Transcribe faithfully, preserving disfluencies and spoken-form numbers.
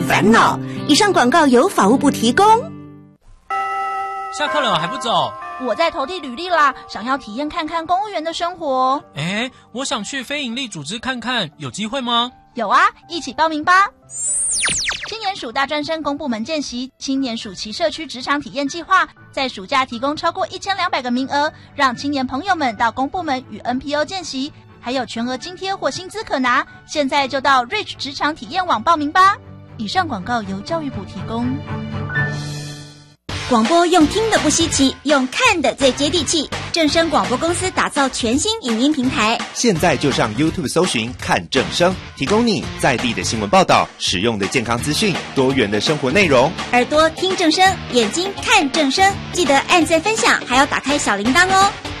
烦恼。以上广告由法务部提供。 下课了还不走？ 我在投递履历啦，想要体验看看公务员的生活。 诶，我想去非营利组织看看，有机会吗？ 有啊，一起报名吧。青年署大专生公部门见习青年暑期社区职场体验计划，在暑假提供超过一千两百个名额，让青年朋友们到公部门与 N P O 见习，还有全额津贴或薪资可拿。现在就到 Reach 职场体验网报名吧。以上广告由教育部提供。 广播用听的不稀奇，用看的最接地气。正声广播公司打造全新影音平台， 现在就上 YouTube 搜寻看正声，提供你在地的新闻报道、实用的健康资讯、多元的生活内容。 耳朵听正声，眼睛看正声，记得按赞分享，还要打开小铃铛哦。